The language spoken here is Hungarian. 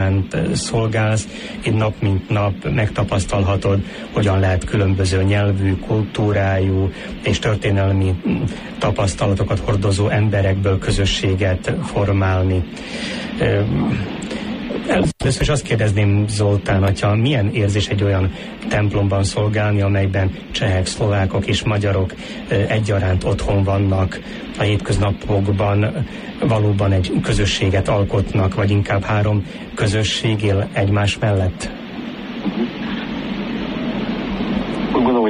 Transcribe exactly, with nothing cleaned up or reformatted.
egyaránt szolgálsz, itt nap mint nap megtapasztalhatod, hogyan lehet különböző nyelvű, kultúrájú és történelmi tapasztalatokat hordozó emberekből közösséget formálni. Először is azt kérdezném, Zoltán, atya, milyen érzés egy olyan templomban szolgálni, amelyben csehek, szlovákok és magyarok egyaránt otthon vannak, a hétköznapokban valóban egy közösséget alkotnak, vagy inkább három közösség él egymás mellett?